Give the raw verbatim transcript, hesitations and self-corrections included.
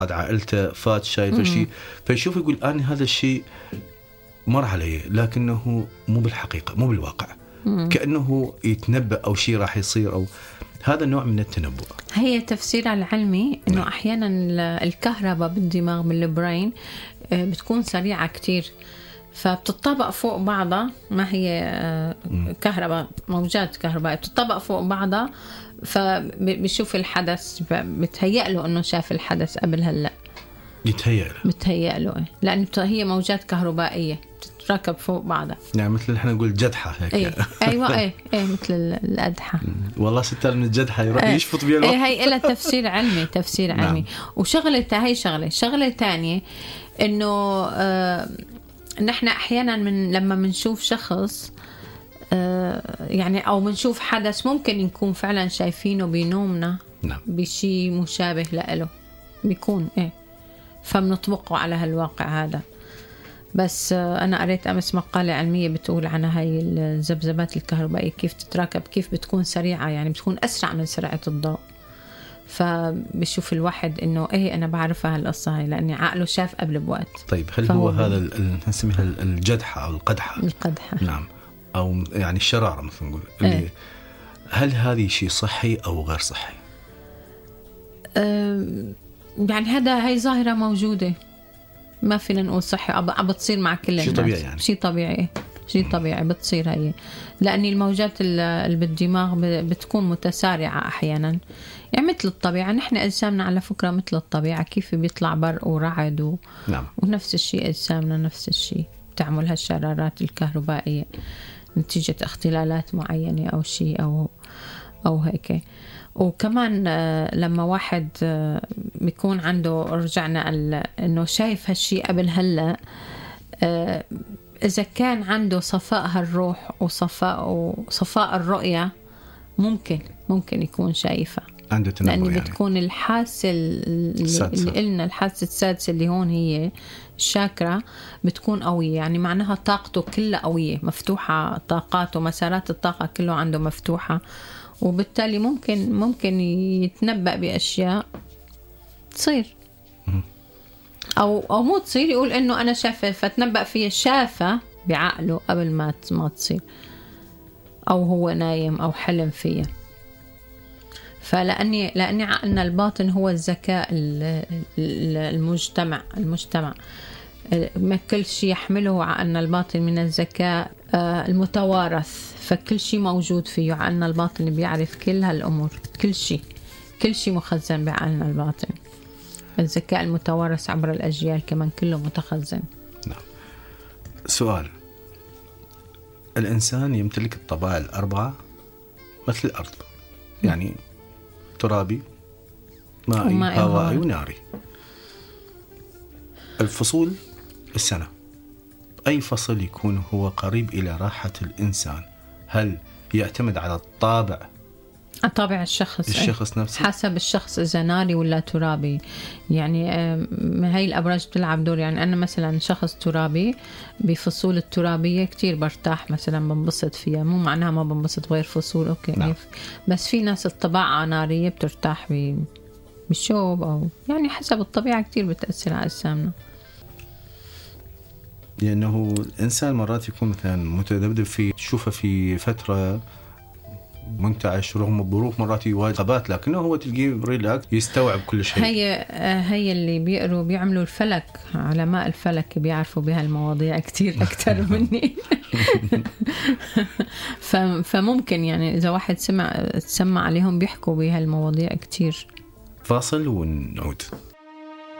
عائلته فات شايف شيء فيشوف يقول أنا هذا الشيء مر علي لكنه مو بالحقيقة مو بالواقع. مم. كأنه يتنبأ أو شيء راح يصير أو هذا النوع من التنبؤ. هي تفسير العلمي إنه نعم. أحيانا الكهرباء بالدماغ من البرين بتكون سريعة كتير فبتطبق فوق بعضها. ما هي كهرباء موجات كهرباء بتطبق فوق بعضها فبيشوف الحدث بتهيأ له إنه شاف الحدث قبل هلأ يتهيأ له بتهيأ له لأن هي موجات كهربائية تتركب فوق بعضها يعني مثل احنا نقول جدحة هيك. ايه ايوه ايه ايه مثل الأدحة. والله ستار من الجدحة يروح ايه. يشفط بيها الوقت. ايه هي لها تفسير علمي تفسير علمي. نعم. وشغلة هي شغلة شغلة تانية انه آه نحن احيانا من لما منشوف شخص آه يعني او منشوف حدث ممكن نكون فعلا شايفينه بنومنا. نعم. بشي مشابه له بيكون ايه فبنطبقه على هالواقع هذا. بس أنا قريت أمس مقالة علمية بتقول عن هاي الذبذبات الكهربائية كيف تتراكب كيف بتكون سريعة يعني بتكون أسرع من سرعة الضوء. فبشوف الواحد إنه إيه أنا بعرفها هالقصة هاي لأني عقله شاف قبل بوقت. طيب هل هو هذا نسميها الجدحة أو القدحة؟ القدحة نعم أو يعني الشرارة مثل نقول اللي إيه؟ هل هذه شيء صحي أو غير صحي؟ أه يعني هذا هاي ظاهرة موجودة ما فينا نقول صحي عم بتصير مع كل الناس. شيء طبيعي يعني. شيء طبيعي شيء طبيعي بتصير هي لأن الموجات اللي بالدماغ بتكون متسارعة أحيانا يعني مثل الطبيعة. نحن أجسامنا على فكرة مثل الطبيعة كيف بيطلع برق ورعد و... نعم. ونفس الشيء أجسامنا نفس الشيء تعمل هالشرارات الكهربائية نتيجة اختلالات معينة أو شيء أو أو هيك. وكمان لما واحد بيكون عنده رجعنا انه شايف هالشي قبل هلا اذا كان عنده صفاء هالروح وصفاء وصفاء الرؤية ممكن ممكن يكون شايفها عنده تنبؤ لأن يعني. بتكون الحاسة اللي, اللي قلنا الحاسة السادسة اللي هون هي الشاكرا بتكون قوية يعني معناها طاقته كلها قوية مفتوحة طاقاته مسارات الطاقة كله عنده مفتوحة وبالتالي ممكن ممكن يتنبأ بأشياء تصير أو أو مو تصير يقول إنه أنا شافه فتنبأ فيها شافه بعقله قبل ما ما تصير أو هو نايم أو حلم فيها. فلأني لأني عقلنا الباطن هو الذكاء المجتمع المجتمع ما كل شيء يحمله عقلنا الباطن من الذكاء المتوارث فكل شيء موجود فيه. عقلنا الباطن بيعرف كل هالأمور كل شيء كل شيء مخزن بعقلنا الباطن. الذكاء المتوارث عبر الأجيال كمان كله متخزن. نعم. سؤال الإنسان يمتلك الطباع الأربعة مثل الأرض يعني ترابي مائي هوائي وناري. الفصول السنة أي فصل يكون هو قريب إلى راحة الإنسان هل يعتمد على الطابع طابع الشخص الشخص نفسه حسب الشخص إذا ناري ولا ترابي يعني هاي الأبراج بتلعب دور. يعني أنا مثلا شخص ترابي بفصول الترابية كتير برتاح مثلا بنبسط فيها مو معناها ما بنبسط غير فصول أوكي. نعم. بس في ناس الطباعة نارية بترتاح بالشوب أو يعني حسب الطبيعة كتير بتأثر على أجسامنا. لأنه الإنسان مرات يكون مثلا متذبذب في تشوفه في فترة منتعش رغم الظروف مرات يواجه عقبات لكنه هو تلقيه ريلاكس يستوعب كل شيء. هي هي اللي بيقروا بيعملوا الفلك علماء الفلك بيعرفوا بهالمواضيع كتير أكتر مني. فممكن يعني إذا واحد سمع تسمع عليهم بيحكوا بهالمواضيع كتير. فاصل ونعود.